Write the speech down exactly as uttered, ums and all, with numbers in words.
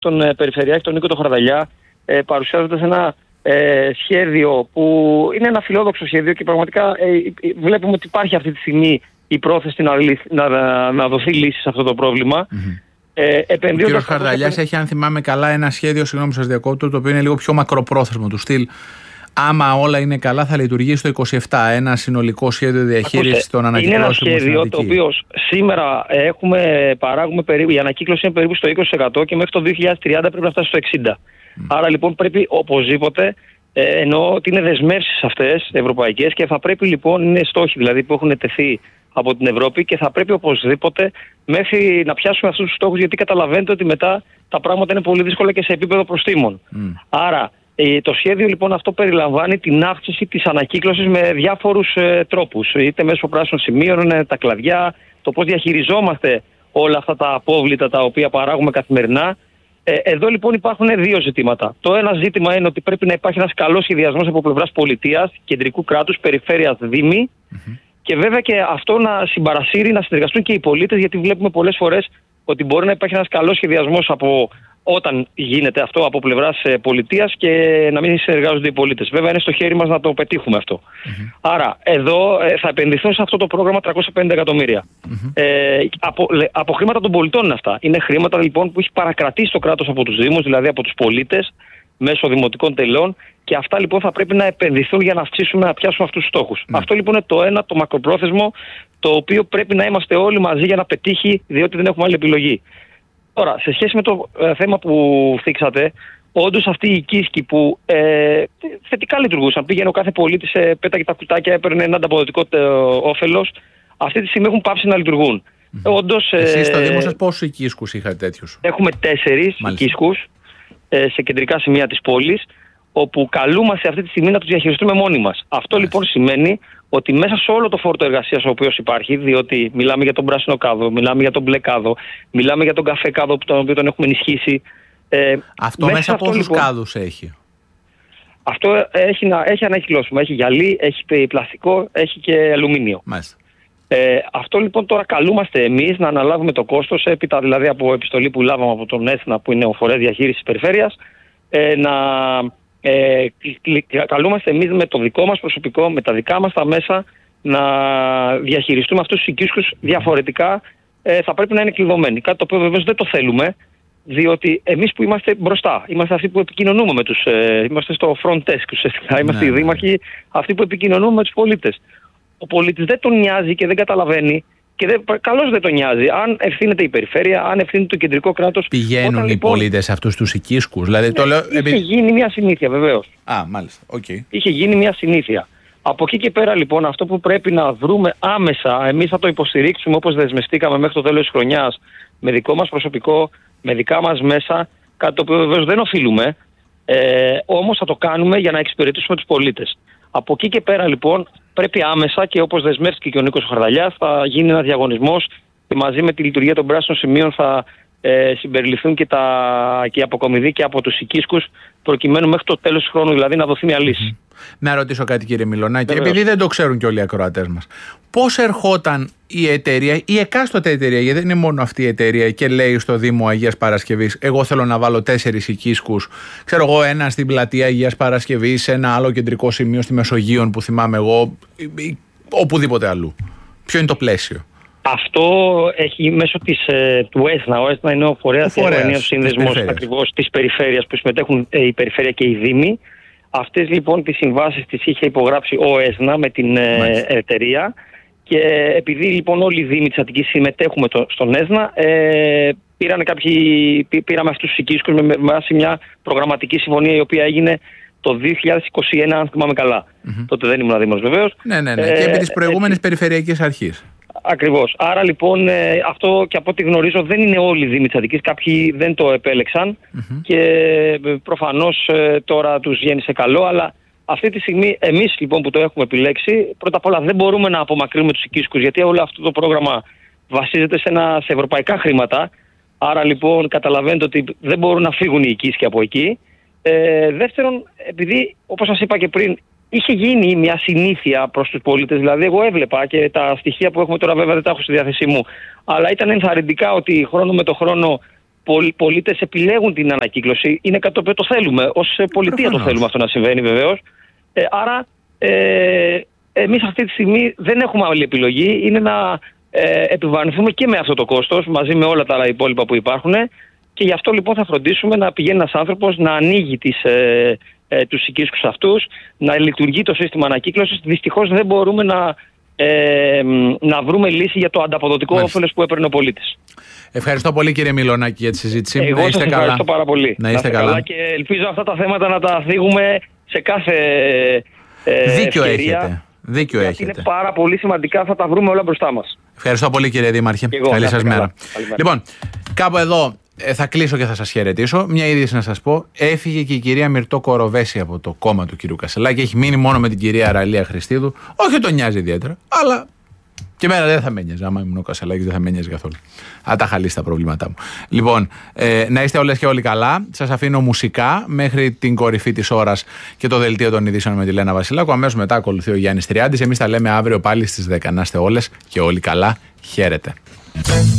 τον ε, Περιφερειάρχη, τον Νίκο τον Χαρδαλιά, ε, παρουσιάζοντας ένα ε, σχέδιο που είναι ένα φιλόδοξο σχέδιο και πραγματικά ε, βλέπουμε ότι υπάρχει αυτή τη στιγμή η πρόθεση να, να, να, να δοθεί λύση σε αυτό το πρόβλημα. Mm-hmm. Ε, ο κ. Χαρδαλιάς έχει, αν θυμάμαι καλά, ένα σχέδιο, συγγνώμη σας διακόπτω, το οποίο είναι λίγο πιο μακροπρόθεσμο του στυλ. Άμα όλα είναι καλά, θα λειτουργήσει το είκοσι επτά. Ένα συνολικό σχέδιο διαχείρισης των ανακυκλώσεων. Είναι ένα σχέδιο το οποίο σήμερα έχουμε, παράγουμε περίπου, η ανακύκλωση είναι περίπου στο είκοσι τοις εκατό και μέχρι το δύο χιλιάδες τριάντα πρέπει να φτάσει στο εξήντα τοις εκατό. Mm. Άρα λοιπόν πρέπει οπωσδήποτε, ε, εννοώ ότι είναι δεσμεύσεις αυτές ευρωπαϊκές και θα πρέπει λοιπόν, είναι στόχοι δηλαδή που έχουν τεθεί από την Ευρώπη και θα πρέπει οπωσδήποτε μέχρι να πιάσουμε αυτούς τους στόχους, γιατί καταλαβαίνετε ότι μετά τα πράγματα είναι πολύ δύσκολα και σε επίπεδο προστίμων. Mm. Άρα το σχέδιο λοιπόν αυτό περιλαμβάνει την αύξηση της ανακύκλωσης με διάφορους ε, τρόπους. Είτε μέσω πράσινων σημείων, τα κλαδιά, το πώς διαχειριζόμαστε όλα αυτά τα απόβλητα τα οποία παράγουμε καθημερινά. Ε, εδώ λοιπόν υπάρχουν δύο ζητήματα. Το ένα ζήτημα είναι ότι πρέπει να υπάρχει ένας καλός σχεδιασμός από πλευράς πολιτείας, κεντρικού κράτους, περιφέρειας, δήμη. Mm-hmm. Και βέβαια και αυτό να συμπαρασύρει, να συνεργαστούν και οι πολίτες, γιατί βλέπουμε πολλές φορές ότι μπορεί να υπάρχει ένας καλός σχεδιασμός από όταν γίνεται αυτό από πλευράς πολιτείας και να μην συνεργάζονται οι πολίτες. Βέβαια είναι στο χέρι μας να το πετύχουμε αυτό. Mm-hmm. Άρα εδώ ε, θα επενδυθούν σε αυτό το πρόγραμμα τριακόσια πενήντα εκατομμύρια. Mm-hmm. Ε, από, από χρήματα των πολιτών είναι αυτά. Είναι χρήματα λοιπόν που έχει παρακρατήσει το κράτος από τους Δήμους, δηλαδή από τους πολίτες, μέσω δημοτικών τελών, και αυτά λοιπόν θα πρέπει να επενδυθούν για να αυξήσουμε, να πιάσουμε αυτούς τους στόχους. Mm. Αυτό λοιπόν είναι το ένα, το μακροπρόθεσμο, το οποίο πρέπει να είμαστε όλοι μαζί για να πετύχει, διότι δεν έχουμε άλλη επιλογή. Τώρα, σε σχέση με το ε, θέμα που θίξατε, όντως αυτοί οι οικίσκοι που ε, θετικά λειτουργούσαν, πήγαινε ο κάθε πολίτης, ε, πέταγε τα κουτάκια, έπαιρνε ένα ανταποδοτικό ε, όφελος, αυτή τη στιγμή έχουν πάψει να λειτουργούν. Mm. Όντως, ε, εσείς στο Δήμο σας πόσους οικίσκους είχατε τέτοιους? Έχουμε τέσσερις οικίσκους ε, σε κεντρικά σημεία της πόλης, όπου καλούμαστε αυτή τη στιγμή να τους διαχειριστούμε μόνοι μας. Αυτό yes. λοιπόν σημαίνει ότι μέσα σε όλο το φόρτο εργασίας ο οποίος υπάρχει, διότι μιλάμε για τον πράσινο κάδο, μιλάμε για τον μπλε κάδο, μιλάμε για τον καφέ κάδο, τον οποίο τον έχουμε ενισχύσει. Ε, αυτό μέσα, μέσα πόσους λοιπόν, κάδους έχει? Αυτό έχει, έχει ανακυκλώσιμο. Έχει γυαλί, έχει πλαστικό, έχει και αλουμίνιο. Μάλιστα. Ε, αυτό λοιπόν τώρα καλούμαστε εμείς να αναλάβουμε το κόστος, έπειτα δηλαδή από επιστολή που λάβαμε από τον ΕΣΝΑ, που είναι ο φορέας διαχείρισης περιφέρειας, ε, να ε, καλούμαστε εμείς με το δικό μας προσωπικό, με τα δικά μας τα μέσα, να διαχειριστούμε αυτούς τους οικίσκους. Διαφορετικά ε, θα πρέπει να είναι κλειδωμένοι. Κάτι το οποίο βεβαίως δεν το θέλουμε, διότι εμείς που είμαστε μπροστά, είμαστε αυτοί που επικοινωνούμε με τους, ε, είμαστε στο front desk ουσιαστικά, είμαστε ναι, οι δήμαρχοι, αυτοί που επικοινωνούμε με τους πολίτες. Ο πολίτης δεν τον νοιάζει και δεν καταλαβαίνει, και δεν, καλώς δεν τον νοιάζει αν ευθύνεται η περιφέρεια, αν ευθύνεται το κεντρικό κράτος. Πηγαίνουν όταν, οι λοιπόν, πολίτες σε αυτούς τους οικίσκους? Δηλαδή, ναι, το λέω, είχε επί... γίνει μια συνήθεια βεβαίως. Α, μάλιστα, okay. Είχε γίνει μια συνήθεια. Από εκεί και πέρα λοιπόν αυτό που πρέπει να βρούμε άμεσα, εμείς θα το υποστηρίξουμε όπως δεσμευτήκαμε μέχρι το τέλος της χρονιάς, με δικό μας προσωπικό, με δικά μας μέσα, κάτι το οποίο βεβαίως δεν οφείλουμε, ε, όμως θα το κάνουμε για να εξυπηρετήσουμε τους πολίτες. Από εκεί και πέρα λοιπόν πρέπει άμεσα, και όπως δεσμεύτηκε και ο Νίκος Χαρδαλιάς, θα γίνει ένας διαγωνισμός και μαζί με τη λειτουργία των πράσινων σημείων θα ε, συμπεριληφθούν και, τα, και η αποκομιδή και από τους οικίσκους, προκειμένου μέχρι το τέλος του χρόνου δηλαδή να δοθεί μια λύση. Mm-hmm. Να ρωτήσω κάτι, κύριε Μιλωνάκη, επειδή δεν το ξέρουν και όλοι οι ακροατές μας. Πώς ερχόταν η εταιρεία, η εκάστοτε εταιρεία, γιατί δεν είναι μόνο αυτή η εταιρεία, και λέει στο Δήμο Αγίας Παρασκευής, εγώ θέλω να βάλω τέσσερις οικίσκους, ξέρω εγώ, ένα στην πλατεία Αγίας Παρασκευής, ένα άλλο κεντρικό σημείο στη Μεσογείων που θυμάμαι εγώ, οπουδήποτε αλλού. Ποιο είναι το πλαίσιο? Αυτό έχει μέσω της, ε, του ΕΣΝΑ. Ο ΕΣΝΑ είναι ο φορέας και ο σύνδεσμος ακριβώς της περιφέρειας, που συμμετέχουν ε, η περιφέρεια και οι δήμοι. Αυτές λοιπόν τις συμβάσεις τις είχε υπογράψει ο ΕΣΝΑ με την ε, εταιρεία, και επειδή λοιπόν όλοι οι δήμοι της Αττικής συμμετέχουμε το, στον ΕΣΝΑ, ε, πήραν κάποιοι, πήραμε αυτούς τους οικίσκους με, με βάση μια προγραμματική συμφωνία η οποία έγινε το δύο χιλιάδες είκοσι ένα, αν θυμάμαι καλά. Mm-hmm. Τότε δεν ήμουν δήμος βεβαίως. Ναι, ναι, ναι. Ε, και επί της προηγούμενης ε, περιφερειακής αρχής. Ακριβώς. Άρα λοιπόν ε, αυτό, και από ό,τι γνωρίζω, δεν είναι όλοι οι δήμοι της Αττικής. Κάποιοι δεν το επέλεξαν mm-hmm. και ε, προφανώς ε, τώρα τους γέννησε καλό, αλλά αυτή τη στιγμή εμείς λοιπόν που το έχουμε επιλέξει, πρώτα απ' όλα δεν μπορούμε να απομακρύνουμε τους οικίσκους, γιατί όλο αυτό το πρόγραμμα βασίζεται σε, ένα, σε ευρωπαϊκά χρήματα. Άρα λοιπόν καταλαβαίνετε ότι δεν μπορούν να φύγουν οι οικίσκοι από εκεί. Ε, δεύτερον, επειδή όπως σας είπα και πριν, είχε γίνει μια συνήθεια προς τους πολίτες, δηλαδή εγώ έβλεπα, και τα στοιχεία που έχουμε τώρα βέβαια δεν τα έχω στη διάθεσή μου, αλλά ήταν ενθαρρυντικά ότι χρόνο με το χρόνο πολίτες επιλέγουν την ανακύκλωση. Είναι κάτι το οποίο το θέλουμε. Ως πολιτεία Προφανώς. το θέλουμε αυτό να συμβαίνει βεβαίως. Ε, άρα ε, εμείς αυτή τη στιγμή δεν έχουμε άλλη επιλογή. Είναι να ε, επιβαρυνθούμε και με αυτό το κόστος μαζί με όλα τα άλλα υπόλοιπα που υπάρχουν. Και γι' αυτό λοιπόν θα φροντίσουμε να πηγαίνει ένας άνθρωπος να ανοίγει τις, ε, ε, τους οικίσκους αυτούς, να λειτουργεί το σύστημα ανακύκλωσης. Δυστυχώς δεν μπορούμε να, ε, να βρούμε λύση για το ανταποδοτικό όφελος που έπαιρνε ο πολίτης. Ευχαριστώ πολύ κύριε Μιλονάκη για τη συζήτηση. Εγώ να είστε σας καλά. ευχαριστώ πάρα πολύ. Να είστε να καλά. καλά και ελπίζω αυτά τα θέματα να τα θίγουμε σε κάθε ε, Δίκιο ευκαιρία. Έχετε. Δίκιο γιατί έχετε. Είναι πάρα πολύ σημαντικά, θα τα βρούμε όλα μπροστά μας. Ευχαριστώ πολύ κύριε Δήμαρχε. Εγώ, Καλή σας μέρα. Καλημέρα. Λοιπόν, κάπου εδώ ε, θα κλείσω και θα σας χαιρετήσω. Μια είδηση να σας πω. Έφυγε και η κυρία Μυρτώ Κοροβέση από το κόμμα του κυρίου Κασελάκη. Έχει μείνει μόνο με την κυρία Αραλία Χριστίδου. Όχι τον νοιάζει ιδιαίτερα, αλλά και εμένα δεν θα με νοιάζει. Άμα ήμουν ο Κασελάκης δεν θα με νοιάζει καθόλου. Α, τα χαλίσει τα προβλήματά μου. Λοιπόν, ε, να είστε όλες και όλοι καλά. Σας αφήνω μουσικά μέχρι την κορυφή της ώρας και το δελτίο των ειδήσεων με τη Λένα Βασιλάκου. Αμέσως μετά ακολουθεί ο Γιάννης Τριάντης. Εμείς τα λέμε αύριο πάλι στις δέκα. Να είστε όλες και όλοι καλά. Χαίρετε.